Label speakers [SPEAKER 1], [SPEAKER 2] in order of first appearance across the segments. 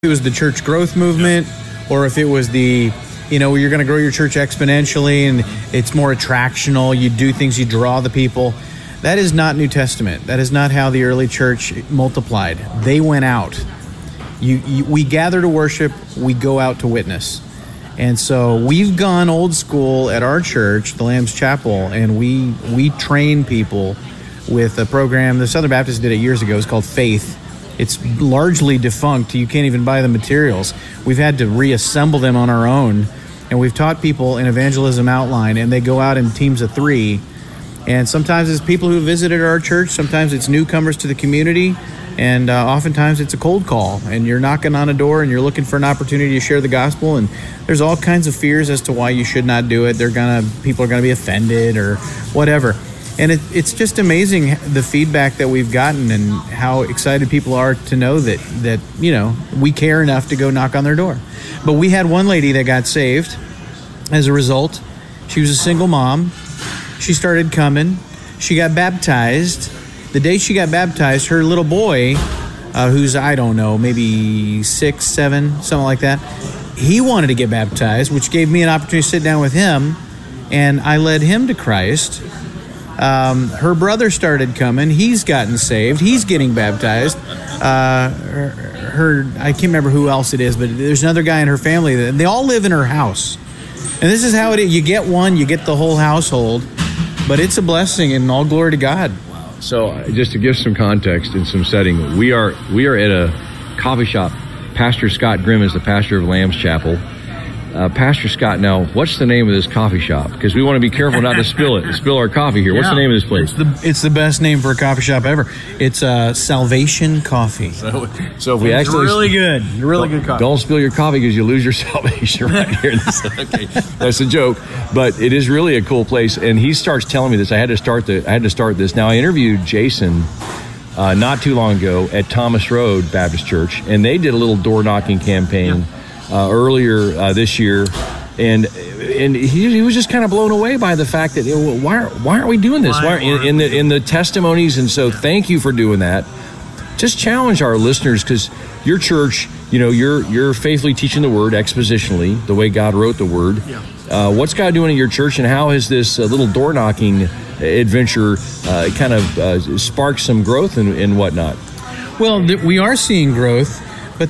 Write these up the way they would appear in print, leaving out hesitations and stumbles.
[SPEAKER 1] it was the church growth movement, or if it was the, you're going to grow your church exponentially and it's more attractional, you do things, you draw the people. That is not New Testament. That is not how the early church multiplied. They went out. We gather to worship, we go out to witness. And so we've gone old school at our church, the Lamb's Chapel, and we train people with a program. The Southern Baptists did it years ago. It's called Faith. It's largely defunct. You can't even buy the materials. We've had to reassemble them on our own. And we've taught people an evangelism outline, and they go out in teams of 3. And sometimes it's people who visited our church. Sometimes it's newcomers to the community. And oftentimes it's a cold call. And you're knocking on a door and you're looking for an opportunity to share the gospel. And there's all kinds of fears as to why you should not do it. People are going to be offended or whatever. And it's just amazing the feedback that we've gotten and how excited people are to know that we care enough to go knock on their door. But we had one lady that got saved as a result. She was a single mom. She started coming. She got baptized. The day she got baptized, her little boy, who's, I don't know, maybe 6, 7, something like that, he wanted to get baptized, which gave me an opportunity to sit down with him, and I led him to Christ. Her brother started coming. He's gotten saved. He's getting baptized. I can't remember who else it is, but there's another guy in her family. They all live in her house. And this is how it is. You get one, you get the whole household. But it's a blessing, and all glory to God.
[SPEAKER 2] So just to give some context and some setting, we are at a coffee shop. Pastor Scott Grimm is the pastor of Lamb's Chapel. Pastor Scott, now, what's the name of this coffee shop? Because we want to be careful not to spill our coffee here. What's the name of this place?
[SPEAKER 1] It's the best name for a coffee shop ever. It's Salvation Coffee.
[SPEAKER 2] So if we actually...
[SPEAKER 1] Really good coffee.
[SPEAKER 2] Don't spill your coffee because you lose your salvation right here. Okay, that's a joke. But it is really a cool place. And he starts telling me this. I had to start this. Now, I interviewed Jason not too long ago at Thomas Road Baptist Church, and they did a little door-knocking campaign earlier this year, and he was just kind of blown away by the fact that why aren't we doing this? Why in the testimonies? And so thank you for doing that. Just challenge our listeners, because your church, you're faithfully teaching the word expositionally, the way God wrote the word. What's God doing at your church, and how has this little door knocking adventure kind of sparked some growth and whatnot?
[SPEAKER 1] Well, we are seeing growth, but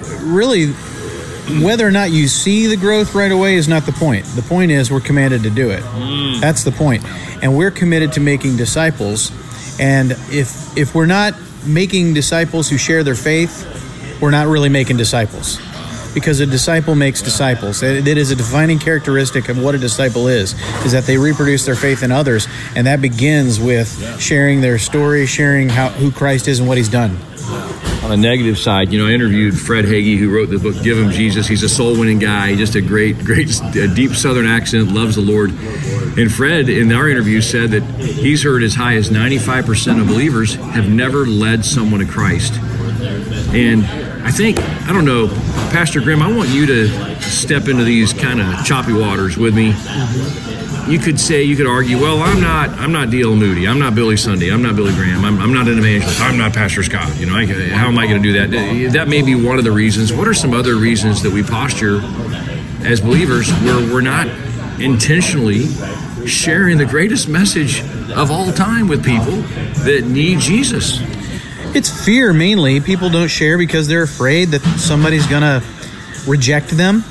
[SPEAKER 1] whether or not you see the growth right away is not the point. The point is we're commanded to do it. That's the point. And we're committed to making disciples. And if we're not making disciples who share their faith, we're not really making disciples. Because a disciple makes disciples. It is a defining characteristic of what a disciple is that they reproduce their faith in others. And that begins with sharing their story, sharing who Christ is and what he's done.
[SPEAKER 2] On the negative side, I interviewed Fred Hagee, who wrote the book, Give Him Jesus. He's a soul-winning guy, just a great, deep Southern accent, loves the Lord. And Fred, in our interview, said that he's heard as high as 95% of believers have never led someone to Christ. And I don't know, Pastor Grimm, I want you to step into these kind of choppy waters with me. You could argue, well, I'm not D.L. Moody, I'm not Billy Sunday, I'm not Billy Graham, I'm not an evangelist, I'm not Pastor Scott. How am I going to do that? That may be one of the reasons. What are some other reasons that we posture as believers where we're not intentionally sharing the greatest message of all time with people that need Jesus?
[SPEAKER 1] It's fear, mainly. People don't share because they're afraid that somebody's going to reject them,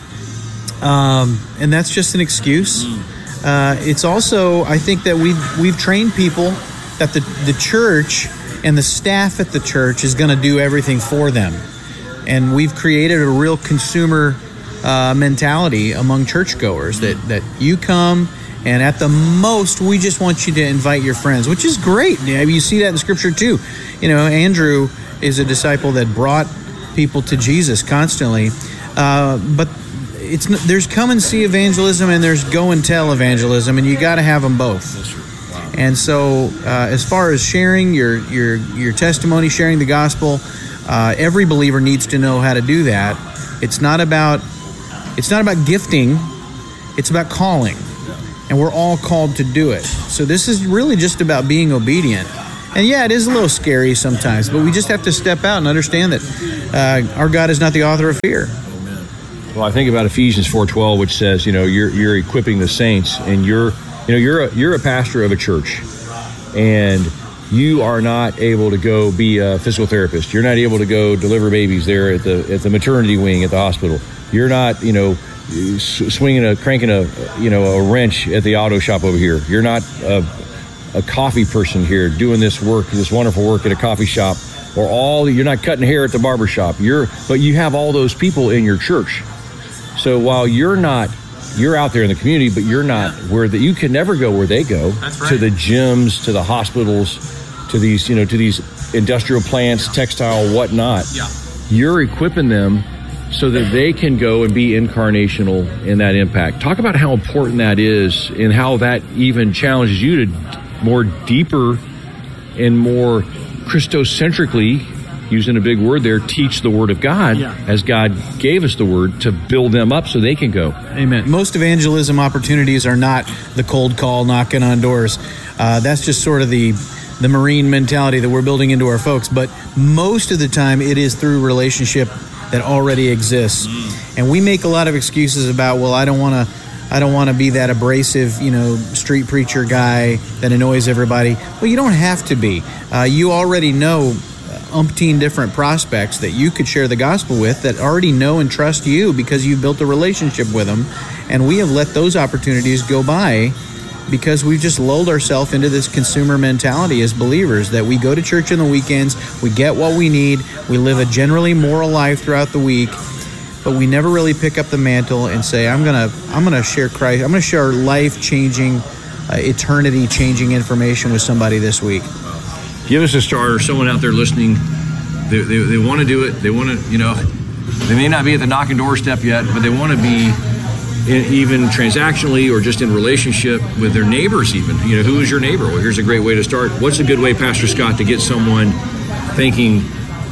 [SPEAKER 1] and that's just an excuse. It's also, I think that we've trained people that the church and the staff at the church is going to do everything for them. And we've created a real consumer mentality among churchgoers that you come, and at the most, we just want you to invite your friends, which is great. You see that in Scripture too. Andrew is a disciple that brought people to Jesus constantly, but there's come and see evangelism and there's go and tell evangelism, and you got to have them both. Wow. And so, as far as sharing your testimony, sharing the gospel, every believer needs to know how to do that. It's not about gifting; it's about calling, and we're all called to do it. So this is really just about being obedient And yeah, it is a little scary sometimes, but we just have to step out and understand that our God is not the author of fear.
[SPEAKER 2] Well, I think about Ephesians 4:12, which says, you're equipping the saints, and you're a pastor of a church, and you are not able to go be a physical therapist. You're not able to go deliver babies there at the maternity wing at the hospital. You're not, cranking a wrench at the auto shop over here. You're not a coffee person here doing this wonderful work at a coffee shop, you're not cutting hair at the barber shop. But you have all those people in your church. So while you're out there in the community, but you're not you can never go where they go.
[SPEAKER 1] That's right.
[SPEAKER 2] To the gyms, to the hospitals, to these industrial plants, textile, whatnot.
[SPEAKER 1] Yeah.
[SPEAKER 2] You're equipping them so that they can go and be incarnational in that impact. Talk about how important that is and how that even challenges you to more deeper and more Christocentrically, using a big word there, teach the Word of God as God gave us the Word to build them up so they can go.
[SPEAKER 1] Amen. Most evangelism opportunities are not the cold call, knocking on doors. That's just sort of the Marine mentality that we're building into our folks. But most of the time, it is through relationship that already exists. And we make a lot of excuses about, well, I don't want to be that abrasive, street preacher guy that annoys everybody. Well, you don't have to be. You already know umpteen different prospects that you could share the gospel with that already know and trust you because you've built a relationship with them. And we have let those opportunities go by because we've just lulled ourselves into this consumer mentality as believers that we go to church on the weekends, we get what we need, we live a generally moral life throughout the week, but we never really pick up the mantle and say, I'm gonna share Christ, I'm gonna share life-changing, eternity-changing information with somebody this week.
[SPEAKER 2] Give us a starter. Someone out there listening, they want to do it. They want to, they may not be at the knocking doorstep yet, but they want to be even transactionally or just in relationship with their neighbors even. Who is your neighbor? Well, here's a great way to start. What's a good way, Pastor Scott, to get someone thinking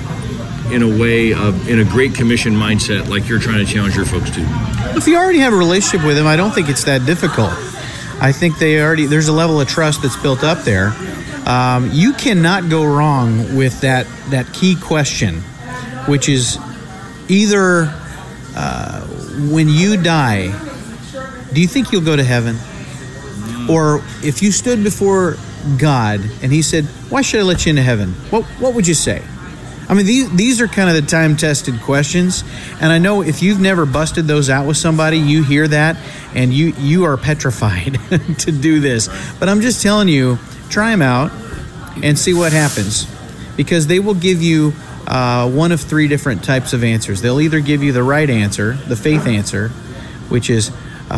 [SPEAKER 2] in a Great Commission mindset like you're trying to challenge your folks to?
[SPEAKER 1] If you already have a relationship with them, I don't think it's that difficult. I think there's a level of trust that's built up there. You cannot go wrong with that key question, which is either when you die, do you think you'll go to heaven? Or if you stood before God and he said, why should I let you into heaven? What would you say? I mean, these are kind of the time-tested questions. And I know if you've never busted those out with somebody, you hear that and you are petrified to do this. But I'm just telling you, try them out and see what happens, because they will give you one of three different types of answers. They'll either give you the right answer, the faith answer, which is,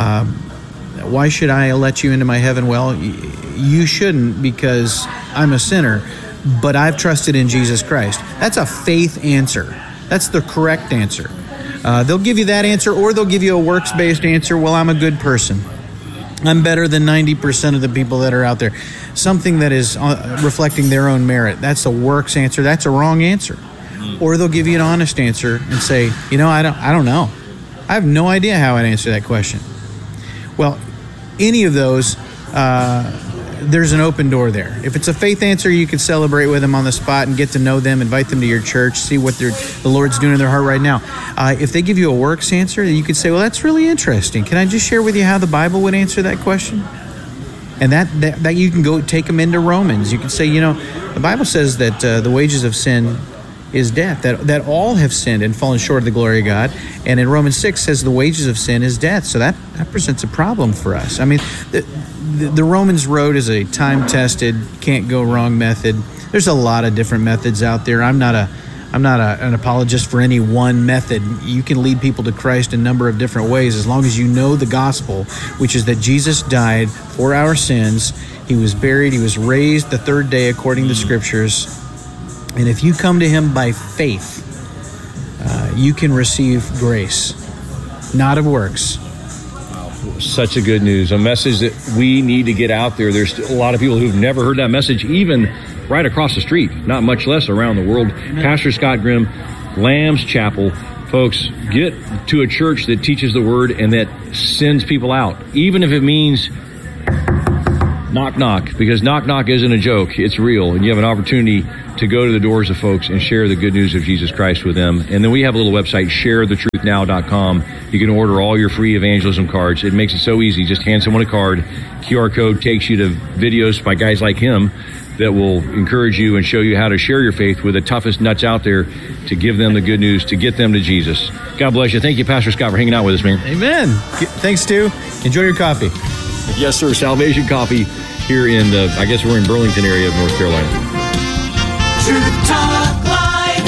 [SPEAKER 1] why should I let you into my heaven? Well, you shouldn't, because I'm a sinner, but I've trusted in Jesus Christ. That's a faith answer. That's the correct answer. They'll give you that answer, or they'll give you a works-based answer. Well, I'm a good person. I'm better than 90% of the people that are out there. Something that is reflecting their own merit. That's a works answer. That's a wrong answer. Or they'll give you an honest answer and say, I don't know. I have no idea how I'd answer that question. Well, any of those, there's an open door there. If it's a faith answer, you can celebrate with them on the spot and get to know them, invite them to your church, see what the Lord's doing in their heart right now. If they give you a works answer, you could say, well, that's really interesting. Can I just share with you how the Bible would answer that question? And that you can go take them into Romans. You can say, the Bible says that the wages of sin is death, that all have sinned and fallen short of the glory of God. And in Romans 6 says the wages of sin is death. So that presents a problem for us. I mean, the Romans road is a time-tested, can't-go-wrong method. There's a lot of different methods out there. I'm not an apologist for any one method. You can lead people to Christ in a number of different ways as long as you know the gospel, which is that Jesus died for our sins. He was buried. He was raised the third day according to Scriptures. And if you come to him by faith, you can receive grace, not of works.
[SPEAKER 2] Such a good news. A message that we need to get out there. There's a lot of people who've never heard that message, even right across the street, not much less around the world. Amen. Pastor Scott Grimm, Lamb's Chapel. Folks, get to a church that teaches the word and that sends people out, even if it means Knock, knock, because knock, knock isn't a joke. It's real. And you have an opportunity to go to the doors of folks and share the good news of Jesus Christ with them. And then we have a little website, sharethetruthnow.com. You can order all your free evangelism cards. It makes it so easy. Just hand someone a card. QR code takes you to videos by guys like him that will encourage you and show you how to share your faith with the toughest nuts out there to give them the good news, to get them to Jesus. God bless you. Thank you, Pastor Scott, for hanging out with us, man.
[SPEAKER 1] Amen. Thanks, Stu. Enjoy your coffee.
[SPEAKER 2] Yes, sir. Salvation Coffee here in I guess we're in Burlington area of North Carolina.
[SPEAKER 3] Truth Talk Live.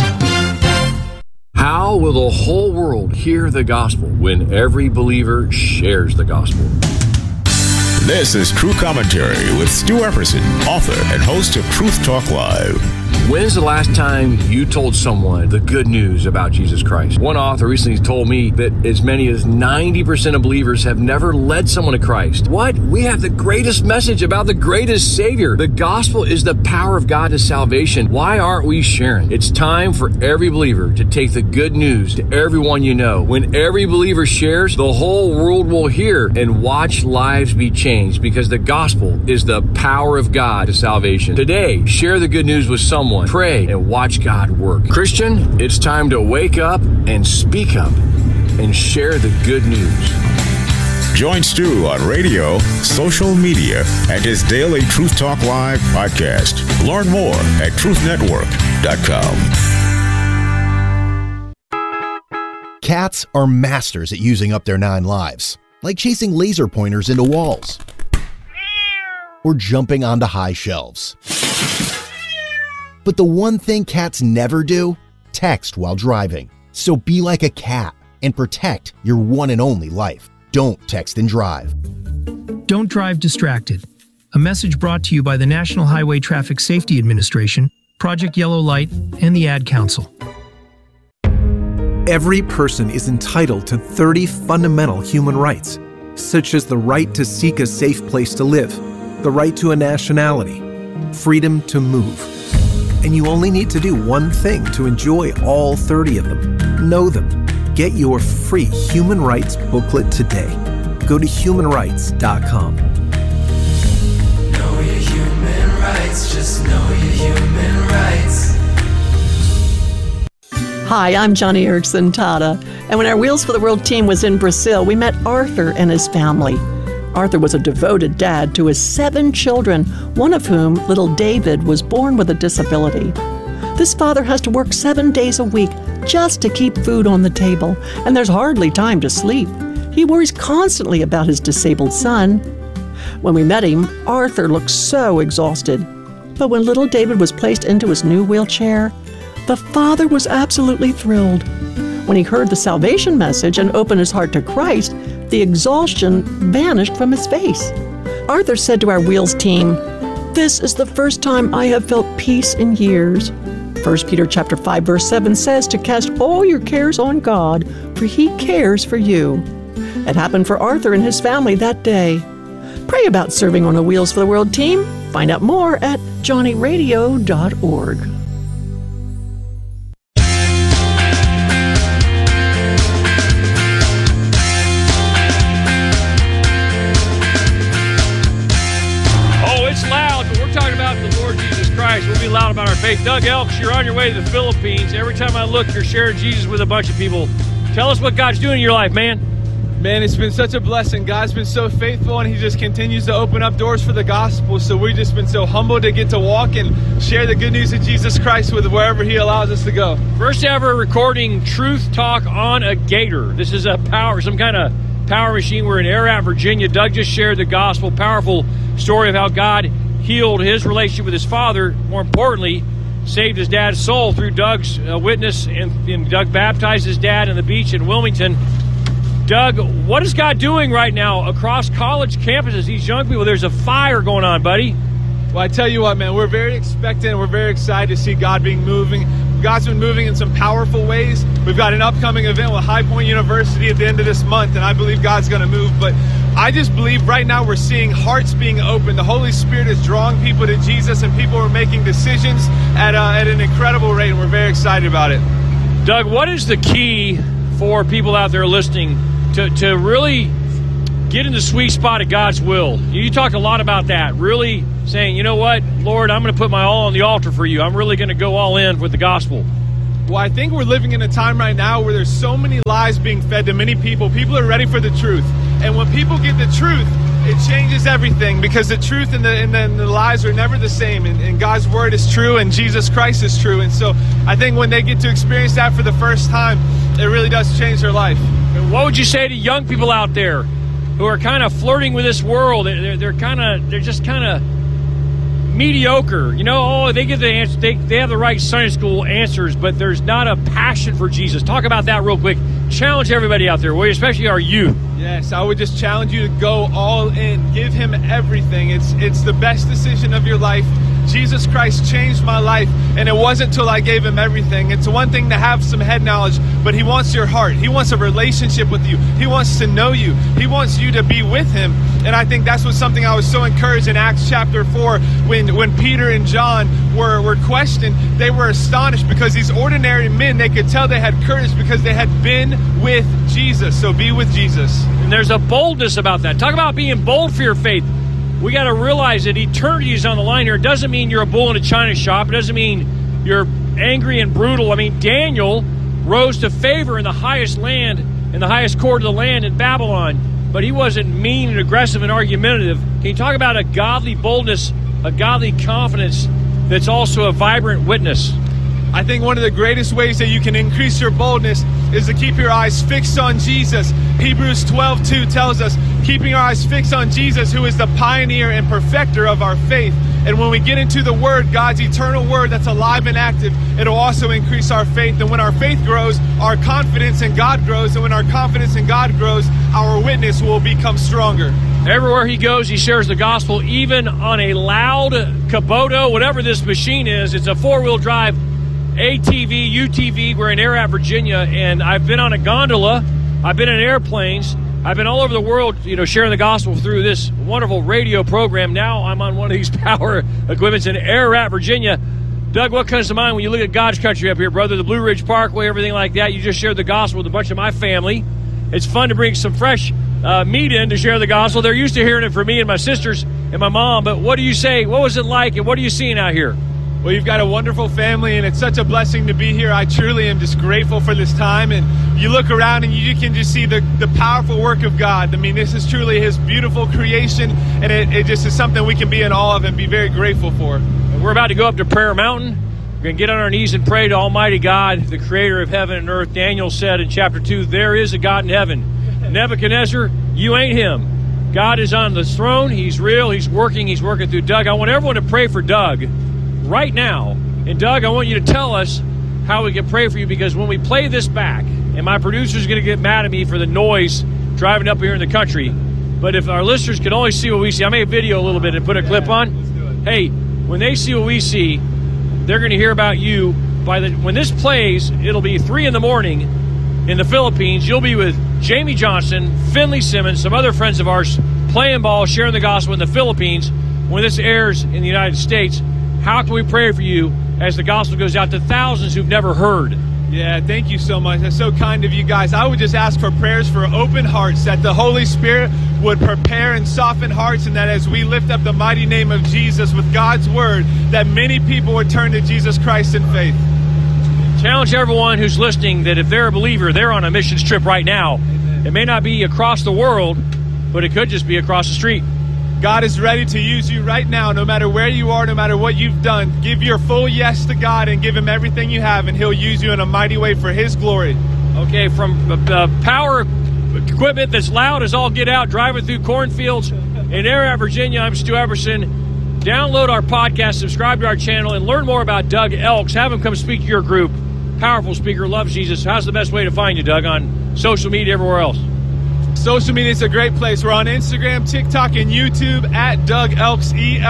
[SPEAKER 2] How will the whole world hear the gospel when every believer shares the gospel?
[SPEAKER 4] This is True Commentary with Stu Epperson, author and host of Truth Talk Live.
[SPEAKER 2] When's the last time you told someone the good news about Jesus Christ? One author recently told me that as many as 90% of believers have never led someone to Christ. What? We have the greatest message about the greatest Savior. The gospel is the power of God to salvation. Why aren't we sharing? It's time for every believer to take the good news to everyone you know. When every believer shares, the whole world will hear and watch lives be changed, because the gospel is the power of God to salvation. Today, share the good news with someone. Pray and watch God work. Christian, it's time to wake up and speak up and share the good news.
[SPEAKER 4] Join Stu on radio, social media, and his daily Truth Talk Live podcast. Learn more at truthnetwork.com.
[SPEAKER 5] Cats are masters at using up their 9 lives, like chasing laser pointers into walls or jumping onto high shelves. But the one thing cats never do? Text while driving. So be like a cat and protect your one and only life. Don't text and drive.
[SPEAKER 6] Don't drive distracted. A message brought to you by the National Highway Traffic Safety Administration, Project Yellow Light, and the Ad Council.
[SPEAKER 7] Every person is entitled to 30 fundamental human rights, such as the right to seek a safe place to live, the right to a nationality, freedom to move. And you only need to do one thing to enjoy all 30 of them. Know them. Get your free human rights booklet today. Go to humanrights.com.
[SPEAKER 3] Know your human rights, just know your human rights.
[SPEAKER 8] Hi, I'm Johnny Erickson Tata, and when our Wheels for the World team was in Brazil, we met Arthur and his family. Arthur was a devoted dad to his 7 children, one of whom, little David, was born with a disability. This father has to work 7 days a week just to keep food on the table, and there's hardly time to sleep. He worries constantly about his disabled son. When we met him, Arthur looked so exhausted. But when little David was placed into his new wheelchair, the father was absolutely thrilled. When he heard the salvation message and opened his heart to Christ, the exhaustion vanished from his face. Arthur said to our Wheels team, "This is the first time I have felt peace in years." 1 Peter chapter 5, verse 7 says to cast all your cares on God, for He cares for you. It happened for Arthur and his family that day. Pray about serving on a Wheels for the World team. Find out more at johnnyradio.org.
[SPEAKER 9] We'll be loud about our faith. Doug Elks, you're on your way to the Philippines. Every time I look, you're sharing Jesus with a bunch of people. Tell us what God's doing in your life, man.
[SPEAKER 10] Man, it's been such a blessing. God's been so faithful, and He just continues to open up doors for the gospel. So we've just been so humbled to get to walk and share the good news of Jesus Christ with wherever He allows us to go.
[SPEAKER 9] First ever recording Truth Talk on a Gator. This is some kind of power machine. We're in Ararat, Virginia. Doug just shared the gospel, powerful story of how God healed his relationship with his father, more importantly, saved his dad's soul through Doug's witness, and Doug baptized his dad on the beach in Wilmington. Doug, what is God doing right now across college campuses, these young people? There's a fire going on, buddy.
[SPEAKER 10] Well, I tell you what, man, we're very expectant. We're very excited to see God moving. God's been moving in some powerful ways. We've got an upcoming event with High Point University at the end of this month, and I believe God's going to move. But I just believe right now we're seeing hearts being opened. The Holy Spirit is drawing people to Jesus, and people are making decisions at an incredible rate, and we're very excited about it.
[SPEAKER 9] Doug, what is the key for people out there listening to really get in the sweet spot of God's will. You talked a lot about that, really saying, you know what, Lord, I'm going to put my all on the altar for you. I'm really going to go all in with the gospel.
[SPEAKER 10] Well, I think we're living in a time right now where there's so many lies being fed to many people. People are ready for the truth. And when people get the truth, it changes everything, because the truth and the lies are never the same. And God's word is true, and Jesus Christ is true. And so I think when they get to experience that for the first time, it really does change their life.
[SPEAKER 9] And what would you say to young people out there who are kind of flirting with this world? They're just kind of mediocre. You know, they get the answer, they have the right Sunday school answers, but there's not a passion for Jesus. Talk about that real quick. Challenge everybody out there, especially our youth.
[SPEAKER 10] Yes, I would just challenge you to go all in. Give him everything. It's the best decision of your life. Jesus Christ changed my life, and it wasn't until I gave him everything. It's one thing to have some head knowledge, but he wants your heart. He wants a relationship with you. He wants to know you. He wants you to be with him. And I think that's what something I was so encouraged in Acts chapter 4 when Peter and John were questioned. They were astonished because these ordinary men, they could tell they had courage because they had been with Jesus. So be with Jesus.
[SPEAKER 9] And there's a boldness about that. Talk about being bold for your faith. We got to realize that eternity is on the line here. It doesn't mean you're a bull in a china shop. It doesn't mean you're angry and brutal. I mean, Daniel rose to favor in the highest land, in the highest court of the land in Babylon, but he wasn't mean and aggressive and argumentative. Can you talk about a godly boldness, a godly confidence that's also a vibrant witness?
[SPEAKER 10] I think one of the greatest ways that you can increase your boldness is to keep your eyes fixed on Jesus. Hebrews 12:2 tells us, keeping our eyes fixed on Jesus, who is the pioneer and perfecter of our faith. And when we get into the Word, God's eternal Word that's alive and active, it'll also increase our faith. And when our faith grows, our confidence in God grows. And when our confidence in God grows, our witness will become stronger.
[SPEAKER 9] Everywhere he goes, he shares the gospel, even on a loud Kubota, whatever this machine is. It's a four-wheel drive ATV, UTV. We're in Ararat, Virginia, and I've been on a gondola. I've been in airplanes. I've been all over the world, sharing the gospel through this wonderful radio program. Now I'm on one of these power equipments in Ararat, Virginia. Doug, what comes to mind when you look at God's country up here, brother? The Blue Ridge Parkway, everything like that. You just shared the gospel with a bunch of my family. It's fun to bring some fresh meat in to share the gospel. They're used to hearing it from me and my sisters and my mom. But what do you say? What was it like, and what are you seeing out here?
[SPEAKER 10] Well, you've got a wonderful family, and it's such a blessing to be here. I truly am just grateful for this time. And you look around and you can just see the powerful work of God. I mean, this is truly his beautiful creation, and it just is something we can be in awe of and be very grateful for.
[SPEAKER 9] And we're about to go up to Prayer Mountain. We're going to get on our knees and pray to Almighty God, the creator of heaven and earth. Daniel said in chapter 2, there is a God in heaven. Nebuchadnezzar, you ain't him. God is on the throne. He's real. He's working through Doug. I want everyone to pray for Doug right now. And Doug, I want you to tell us how we can pray for you, because when we play this back, and my producer's going to get mad at me for the noise driving up here in the country, but if our listeners could only see what we see, I made a video a little bit and put a clip on. Hey, when they see what we see, they're going to hear about you. When this plays, it'll be 3 a.m. in the Philippines. You'll be with Jamie Johnson, Finley Simmons, some other friends of ours, playing ball, sharing the gospel in the Philippines. When this airs in the United States, how can we pray for you as the gospel goes out to thousands who've never heard?
[SPEAKER 10] Yeah, thank you so much. That's so kind of you guys. I would just ask for prayers for open hearts, that the Holy Spirit would prepare and soften hearts, and that as we lift up the mighty name of Jesus with God's word, that many people would turn to Jesus Christ in faith.
[SPEAKER 9] Challenge everyone who's listening that if they're a believer, they're on a missions trip right now. Amen. It may not be across the world, but it could just be across the street.
[SPEAKER 10] God is ready to use you right now, no matter where you are, no matter what you've done. Give your full yes to God and give him everything you have, and he'll use you in a mighty way for his glory.
[SPEAKER 9] Okay, from power equipment that's loud as all get out, driving through cornfields in Ararat, Virginia, I'm Stu Everson. Download our podcast, subscribe to our channel, and learn more about Doug Elks. Have him come speak to your group. Powerful speaker, loves Jesus. How's the best way to find you, Doug, on social media, everywhere else?
[SPEAKER 10] Social media is a great place. We're on Instagram, TikTok, and YouTube at Doug Elks,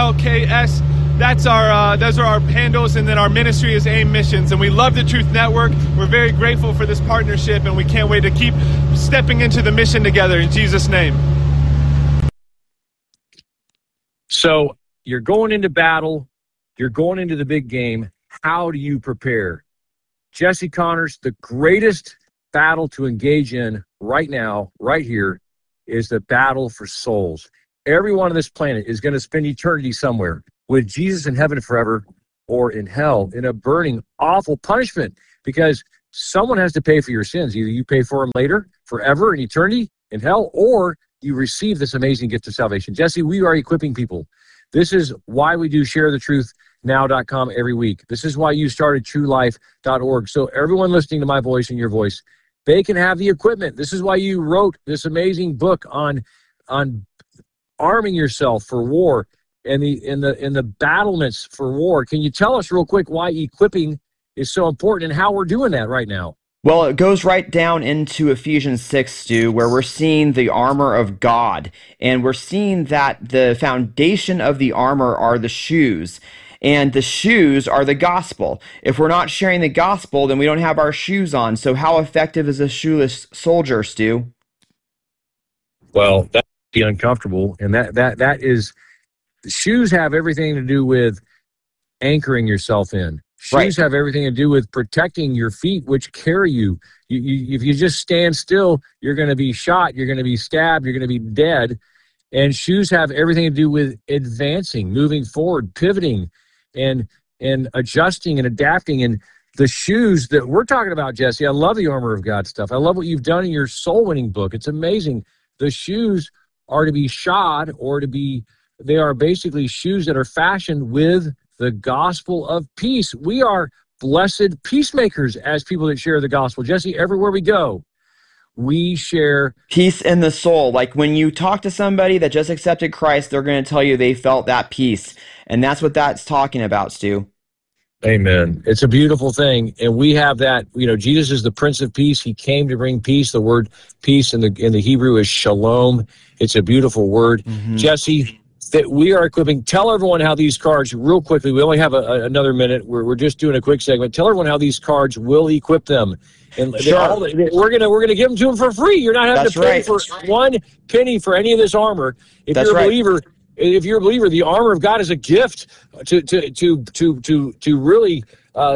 [SPEAKER 10] ELKS. Those are our handles, and then our ministry is AIM Missions, and we love the Truth Network. We're very grateful for this partnership, and we can't wait to keep stepping into the mission together in Jesus' name.
[SPEAKER 9] So you're going into battle. You're going into the big game. How do you prepare? Jesse Connors, the greatest battle to engage in right now, right here,
[SPEAKER 2] is the battle for souls. Everyone on this planet is going to spend eternity somewhere with Jesus in heaven forever or in hell in a burning, awful punishment, because someone has to pay for your sins. Either you pay for them later, forever, in eternity, in hell, or you receive this amazing gift of salvation. Jesse, we are equipping people. This is why we do ShareTheTruthNow.com every week. This is why you started TrueLife.org. So everyone listening to my voice and your voice, they can have the equipment. This is why you wrote this amazing book on arming yourself for war and the battlements for war. Can you tell us real quick why equipping is so important and how we're doing that right now?
[SPEAKER 11] Well, it goes right down into Ephesians 6, Stu, where we're seeing the armor of God, and we're seeing that the foundation of the armor are the shoes, and the shoes are the gospel. If we're not sharing the gospel, then we don't have our shoes on. So how effective is a shoeless soldier, Stu?
[SPEAKER 2] Well, that'd be uncomfortable, and that is, shoes have everything to do with anchoring yourself in. Shoes have everything to do with protecting your feet, which carry you. If you just stand still, you're going to be shot, you're going to be stabbed, you're going to be dead. And shoes have everything to do with advancing, moving forward, pivoting, and adjusting and adapting. And the shoes that we're talking about, Jesse, I love the armor of God stuff. I love what you've done in your soul winning book. It's amazing. The shoes are to be shod, or they are basically shoes that are fashioned with the gospel of peace. We are blessed peacemakers as people that share the gospel. Jesse, everywhere we go, we share
[SPEAKER 11] peace in the soul. Like when you talk to somebody that just accepted Christ, they're going to tell you they felt that peace. And that's what that's talking about, Stu.
[SPEAKER 2] Amen. It's a beautiful thing. And we have that, Jesus is the Prince of Peace. He came to bring peace. The word peace in the Hebrew is shalom. It's a beautiful word. Mm-hmm. Jesse, that we are equipping. Tell everyone how these cards, real quickly, we only have another minute. We're just doing a quick segment. Tell everyone how these cards will equip them. And
[SPEAKER 11] sure.
[SPEAKER 2] We're gonna give them to them for free. You're not having to pay for one penny for any of this armor. If you're a believer, the armor of God is a gift to really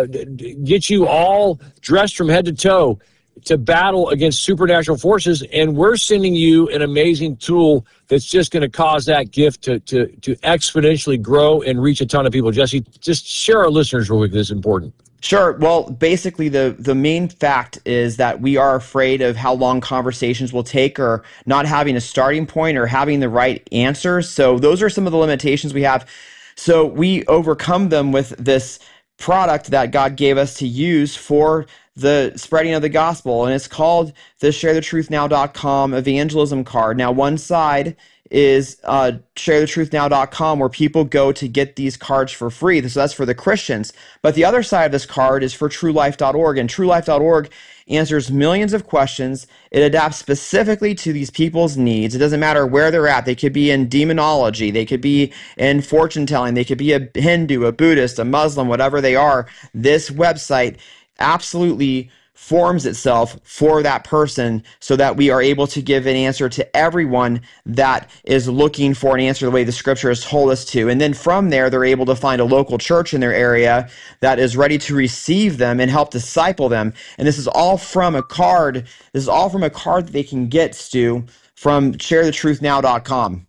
[SPEAKER 2] get you all dressed from head to toe to battle against supernatural forces, and we're sending you an amazing tool that's just going to cause that gift to exponentially grow and reach a ton of people. Jesse, just share our listeners real quick. This is important.
[SPEAKER 11] Sure. Well, basically, the main fact is that we are afraid of how long conversations will take, or not having a starting point, or having the right answers. So those are some of the limitations we have. So we overcome them with this product that God gave us to use for the spreading of the gospel, and it's called the ShareTheTruthNow.com evangelism card. Now, one side is ShareTheTruthNow.com, where people go to get these cards for free. So that's for the Christians. But the other side of this card is for TrueLife.org, and TrueLife.org answers millions of questions. It adapts specifically to these people's needs. It doesn't matter where they're at. They could be in demonology. They could be in fortune telling. They could be a Hindu, a Buddhist, a Muslim, whatever they are. This website absolutely forms itself for that person, so that we are able to give an answer to everyone that is looking for an answer the way the scripture has told us to. And then from there, they're able to find a local church in their area that is ready to receive them and help disciple them. And this is all from a card. This is all from a card that they can get, Stu, from ShareTheTruthNow.com.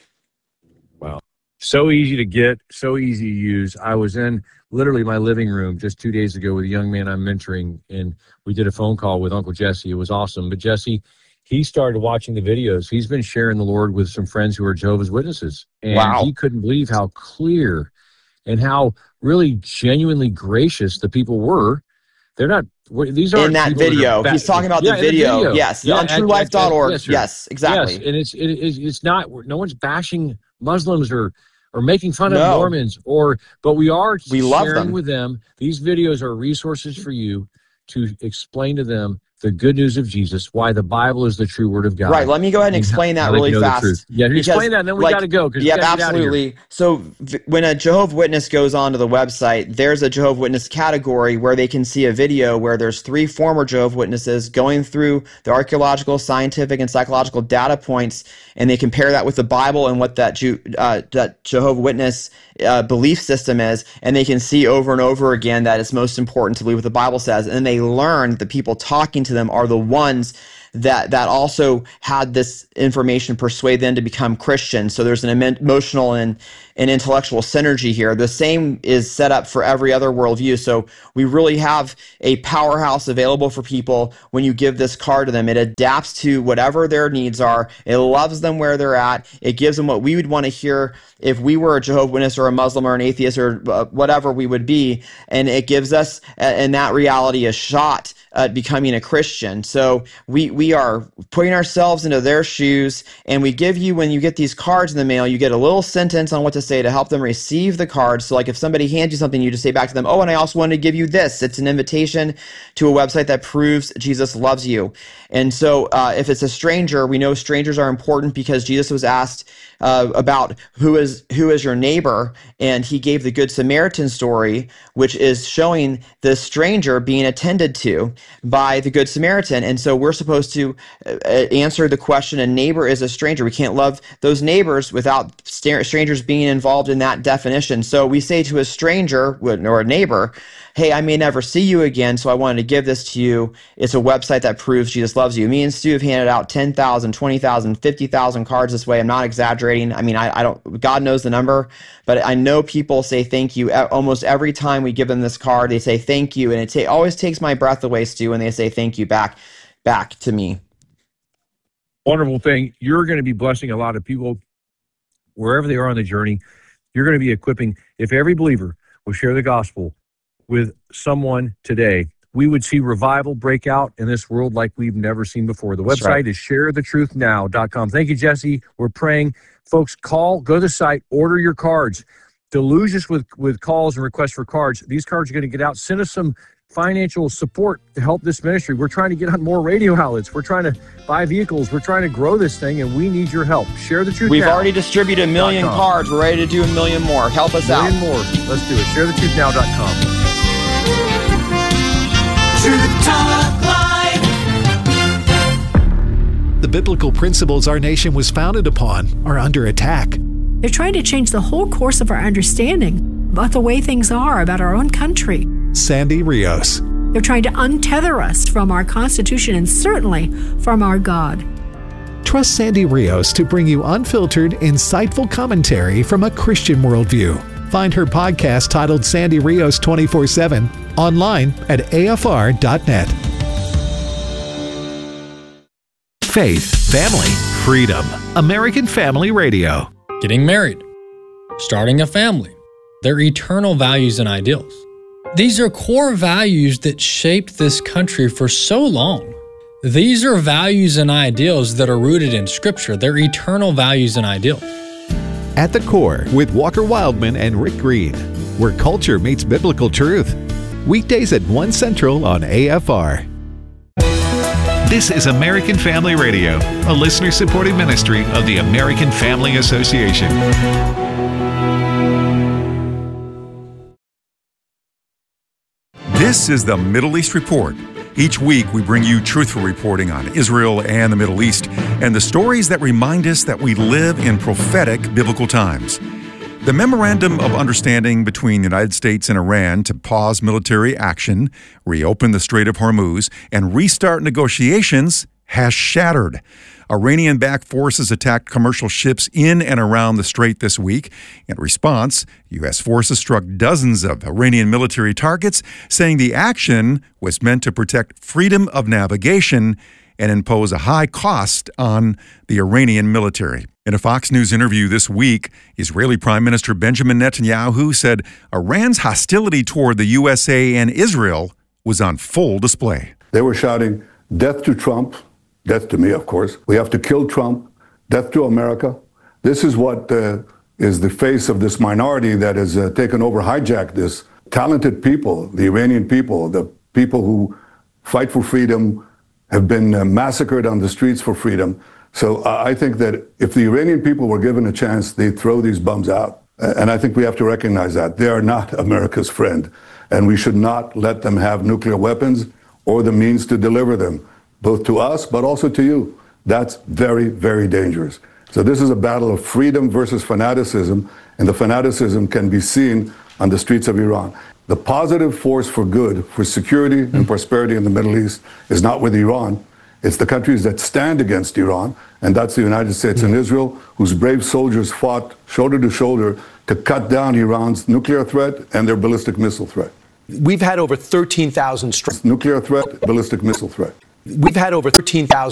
[SPEAKER 2] Wow. So easy to get, so easy to use. I was in literally my living room just 2 days ago with a young man I'm mentoring, and we did a phone call with Uncle Jesse. It was awesome. But Jesse, he started watching the videos. He's been sharing the Lord with some friends who are Jehovah's Witnesses. And he couldn't believe how clear and how really genuinely gracious the people were. They're not, these aren't
[SPEAKER 11] in that video. He's talking about the video. Yes, on TrueLife.org. Yes, exactly.
[SPEAKER 2] Yes, and it's not, no one's bashing Muslims or making fun of Mormons, but we love sharing with them. These videos are resources for you to explain to them the good news of Jesus, why the Bible is the true word of God.
[SPEAKER 11] Right, let me go ahead and explain that really fast.
[SPEAKER 2] Yeah, explain that, and then we got to go.
[SPEAKER 11] Yeah, absolutely. So when a Jehovah's Witness goes onto the website, there's a Jehovah's Witness category where they can see a video where there's 3 former Jehovah's Witnesses going through the archaeological, scientific, and psychological data points, and they compare that with the Bible and what that Jehovah's Witness belief system is, and they can see over and over again that it's most important to believe what the Bible says, and then they learn that the people talking to them are the ones that also had this information persuade them to become Christians. So there's an emotional and intellectual synergy here. The same is set up for every other worldview. So we really have a powerhouse available for people when you give this card to them. It adapts to whatever their needs are. It loves them where they're at. It gives them what we would want to hear if we were a Jehovah's Witness or a Muslim or an atheist or whatever we would be. And it gives us, in that reality, a shot at becoming a Christian. So we are putting ourselves into their shoes, and we give you, when you get these cards in the mail, you get a little sentence on what to say to help them receive the card. So like if somebody hands you something, you just say back to them, oh, and I also wanted to give you this. It's an invitation to a website that proves Jesus loves you. And so if it's a stranger, we know strangers are important because Jesus was asked about who is your neighbor, and he gave the Good Samaritan story, which is showing the stranger being attended to by the Good Samaritan. And so we're supposed to answer the question, a neighbor is a stranger. We can't love those neighbors without strangers being involved in that definition. So we say to a stranger or a neighbor, hey, I may never see you again, so I wanted to give this to you. It's a website that proves Jesus loves you. Me and Stu have handed out 10,000, 20,000, 50,000 cards this way. I'm not exaggerating. I mean, I don't, God knows the number, but I know people say thank you. Almost every time we give them this card, they say thank you, and it always takes my breath away, Stu, when they say thank you back to me.
[SPEAKER 12] Wonderful thing. You're going to be blessing a lot of people wherever they are on the journey. You're going to be equipping. If every believer will share the gospel with someone today, we would see revival break out in this world like we've never seen before. The website is sharethetruthnow.com. Thank you, Jesse. We're praying. Folks, go to the site, order your cards. Deluge us with calls and requests for cards. These cards are going to get out. Send us some financial support to help this ministry. We're trying to get on more radio outlets. We're trying to buy vehicles. We're trying to grow this thing, and we need your help. Share the truth.
[SPEAKER 11] We've already distributed 1 million cards. We're ready to do 1 million more. Help us out.
[SPEAKER 12] 1 million more. Let's do it. ShareTheTruthNow.com.
[SPEAKER 3] Truth Talk Live.
[SPEAKER 13] The biblical principles our nation was founded upon are under attack.
[SPEAKER 14] They're trying to change the whole course of our understanding about the way things are about our own country.
[SPEAKER 13] Sandy Rios.
[SPEAKER 14] They're trying to untether us from our Constitution and certainly from our God.
[SPEAKER 13] Trust Sandy Rios to bring you unfiltered, insightful commentary from a Christian worldview. Find her podcast titled Sandy Rios 24/7 online at afr.net. Faith, family, freedom. American Family Radio.
[SPEAKER 15] Getting married, starting a family, their eternal values and ideals. These are core values that shaped this country for so long. These are values and ideals that are rooted in Scripture. They're eternal values and ideals.
[SPEAKER 13] At the Core with Walker Wildman and Rick Green, where culture meets biblical truth. Weekdays at 1 Central on AFR. This is American Family Radio, a listener-supported ministry of the American Family Association.
[SPEAKER 16] This is the Middle East Report. Each week, we bring you truthful reporting on Israel and the Middle East and the stories that remind us that we live in prophetic biblical times. The Memorandum of Understanding between the United States and Iran to pause military action, reopen the Strait of Hormuz, and restart negotiations has shattered. Iranian-backed forces attacked commercial ships in and around the strait this week. In response, U.S. forces struck dozens of Iranian military targets, saying the action was meant to protect freedom of navigation and impose a high cost on the Iranian military. In a Fox News interview this week, Israeli Prime Minister Benjamin Netanyahu said Iran's hostility toward the USA and Israel was on full display.
[SPEAKER 17] They were shouting, "Death to Trump," death to me, of course. "We have to kill Trump," "Death to America." This is what is the face of this minority that has taken over, hijacked this. Talented people, the Iranian people, the people who fight for freedom, have been massacred on the streets for freedom. So I think that if the Iranian people were given a chance, they'd throw these bums out. And I think we have to recognize that. They are not America's friend. And we should not let them have nuclear weapons or the means to deliver them, both to us, but also to you. That's very, very dangerous. So this is a battle of freedom versus fanaticism, and the fanaticism can be seen on the streets of Iran. The positive force for good, for security and prosperity in the Middle East is not with Iran. It's the countries that stand against Iran, and that's the United States and Israel, whose brave soldiers fought shoulder to shoulder to cut down Iran's nuclear threat and their ballistic missile threat.
[SPEAKER 18] We've had over 13,000
[SPEAKER 17] nuclear threat, ballistic missile threat.
[SPEAKER 18] We've had over 13,000